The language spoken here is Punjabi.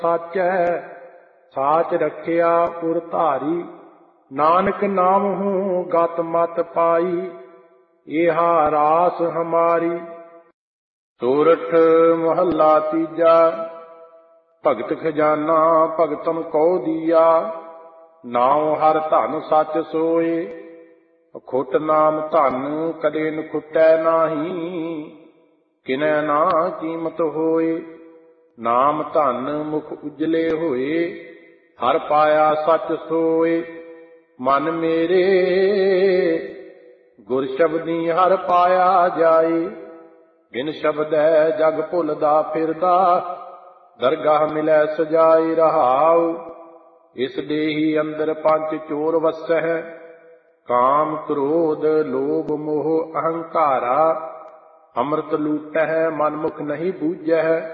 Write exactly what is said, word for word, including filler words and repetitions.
ਸਾਚੈ ਸਾਚ ਰਖਿਆ ਉਰ ਧਾਰੀ। ਨਾਨਕ ਨਾਮ ਹੂੰ ਗਤ ਮਤ ਪਾਈ, ਇਹਾ ਰਾਸ ਹਮਾਰੀ। ਸੋਰਠ ਮਹੱਲਾ ਤੀਜਾ। ਭਗਤ ਖਜ਼ਾਨਾ ਭਗਤਨ ਕਉ ਦੀਆ, ਨਾਉ ਹਰ ਧਨ ਸੱਚ ਸੋਏ। ਅਖੁੱਟ ਨਾਮ ਧਨ ਕਦੇ ਨ ਖੁੱਟੈ ਨਾਹੀ, ਕਿਨੈ ਨਾ ਕੀਮਤ ਹੋਏ। ਨਾਮ ਧਨ ਮੁਖ ਉਜਲੇ ਹੋਏ, ਹਰ ਪਾਇਆ ਸੱਚ ਸੋਏ। ਮਨ ਮੇਰੇ ਗੁਰ ਸ਼ਬਦੀ ਹਰ ਪਾਇਆ ਜਾਏ, ਬਿਨ ਸ਼ਬਦੈ ਜਗ ਭੁੱਲਦਾ ਫਿਰਦਾ, ਦਰਗਾਹ ਮਿਲੈ ਸਜਾਏ ਰਹਾਉ। ਇਸ ਦੇਹੀ ਅੰਦਰ ਪੰਜ ਚੋਰ ਵਸੈ, ਕਾਮ ਕ੍ਰੋਧ ਲੋਭ ਮੋਹ ਅਹੰਕਾਰਾ। ਅੰਮ੍ਰਿਤ ਲੂਟਹਿ ਮਨ ਮੁਖ ਨਹੀਂ ਬੂਝੈ,